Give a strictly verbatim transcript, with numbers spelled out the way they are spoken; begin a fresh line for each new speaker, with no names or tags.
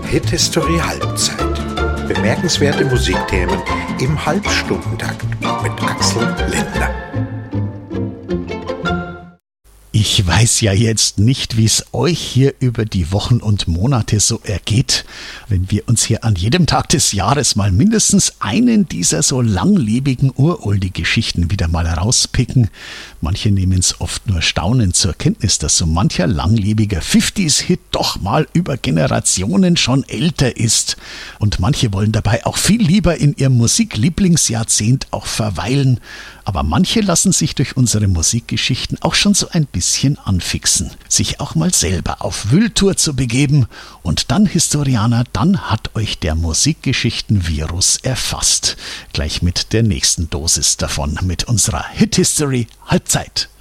Hit History Halbzeit. Bemerkenswerte Musikthemen im Halbstundentakt mit Axel Lindner.
Ich weiß ja jetzt nicht, wie es euch hier über die Wochen und Monate so ergeht, wenn wir uns hier an jedem Tag des Jahres mal mindestens einen dieser so langlebigen Uroldie-Geschichten wieder mal rauspicken. Manche nehmen es oft nur staunend zur Kenntnis, dass so mancher langlebiger fünfziger-Hit doch mal über Generationen schon älter ist. Und manche wollen dabei auch viel lieber in ihrem Musiklieblingsjahrzehnt auch verweilen. Aber manche lassen sich durch unsere Musikgeschichten auch schon so ein bisschen anfixen, sich auch mal selber auf Wühltour zu begeben. Und dann, Historianer, dann hat euch der Musikgeschichten-Virus erfasst. Gleich mit der nächsten Dosis davon, mit unserer Hit History Halbzeit.